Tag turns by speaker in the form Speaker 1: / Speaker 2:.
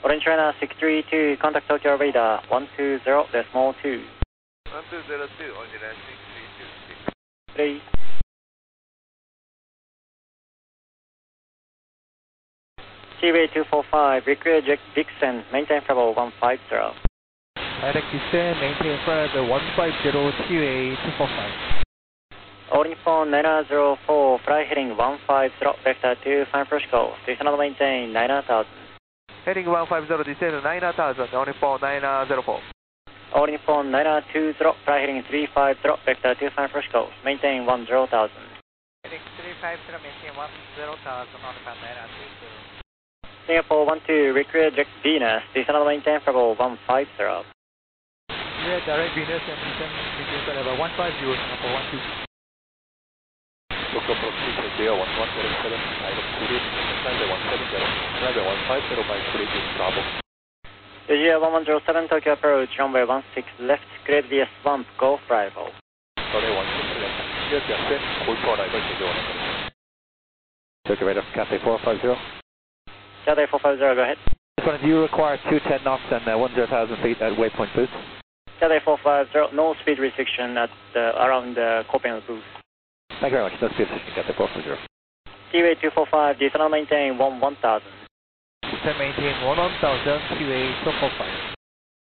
Speaker 1: Orange China 632, contact Tokyo radar 120.2.
Speaker 2: 1202, Orange China 632.
Speaker 1: 3. Seaway 245, require Dixon, maintain level 150.
Speaker 3: Direct descent, maintain flight 150, Seaway 245.
Speaker 1: Orniphone 904, fly heading 150, vector 2, final approach call. Seasonal maintain 9000.
Speaker 3: Heading 150, descend 9000, Orniphone 904.
Speaker 1: Orniphone 920, fly heading 350, vector 2, final approach call. Maintain 10,000.
Speaker 3: Heading 350, maintain 10,000, Orniphone 920.
Speaker 1: Singapore 12, require Venus, seasonal maintain level 150.
Speaker 3: Yeah, direct Venus and descend level 150, Singapore 12.
Speaker 2: Tokyo proxy India 1107, item cleared, runway 170, runway 150 by cleared Bravo.
Speaker 1: Asia 1107, Tokyo approach, runway 16 left, cleared via swamp, Golf Bravo.
Speaker 2: runway 16 left, cleared via swamp, Golf arrival 제조 원합니다.
Speaker 3: Tokyo radar, Cathay 450.
Speaker 1: Cathay 450, go ahead.
Speaker 3: This one, do you require 210 knots and 10,000 feet at waypoint booth?
Speaker 1: Cathay 450, no speed restriction at around the Copenhagen booth.
Speaker 3: Thank you very much. No speed restriction, Cathay 450.
Speaker 1: Seaway 245, descend maintain 1000.
Speaker 3: Descend maintain 1000, Seaway 245.